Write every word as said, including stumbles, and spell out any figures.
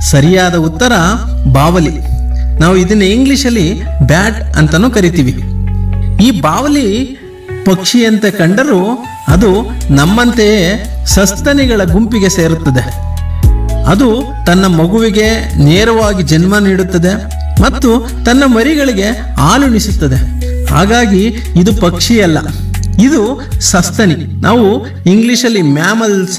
ಸರಿಯಾದ ಉತ್ತರ ಬಾವಲಿ. ನಾವು ಇದನ್ನ ಇಂಗ್ಲಿಷಲ್ಲಿ ಬ್ಯಾಟ್ ಅಂತಾನೂ ಕರಿತೀವಿ. ಈ ಬಾವಲಿ ಪಕ್ಷಿಯಂತೆ ಕಂಡರೂ ಅದು ನಮ್ಮಂತೆಯೇ ಸಸ್ತನಿಗಳ ಗುಂಪಿಗೆ ಸೇರುತ್ತದೆ. ಅದು ತನ್ನ ಮಗುವಿಗೆ ನೇರವಾಗಿ ಜನ್ಮ ನೀಡುತ್ತದೆ ಮತ್ತು ತನ್ನ ಮರಿಗಳಿಗೆ ಹಾಲುಣಿಸುತ್ತದೆ. ಹಾಗಾಗಿ ಇದು ಪಕ್ಷಿಯಲ್ಲ, ಇದು ಸಸ್ತನಿ. ನಾವು ಇಂಗ್ಲಿಷಲ್ಲಿ ಮ್ಯಾಮಲ್ಸ್